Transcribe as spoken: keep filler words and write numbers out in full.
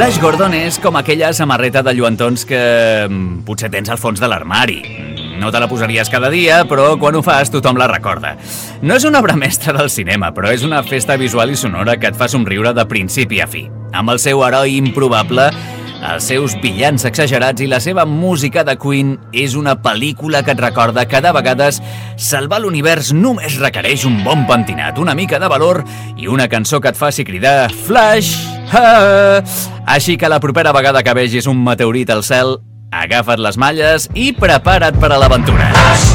Flash Gordon és com aquella samarreta de lluentons que potser tens al fons de l'armari. No te la posaries cada dia, però quan ho fas tothom la recorda. No és una obra mestra del cinema, però és una festa visual i sonora que et fa somriure de principi a fi. Amb el seu heroi improbable, els seus villans exagerats i la seva música de Queen, és una pel·lícula que et recorda que de vegades salvar l'univers només requereix un bon pentinat, una mica de valor i una cançó que et faci cridar Flash! Ah! Així que la propera vegada que vegis un meteorit al cel, agafa't les malles i prepara't per a l'aventura.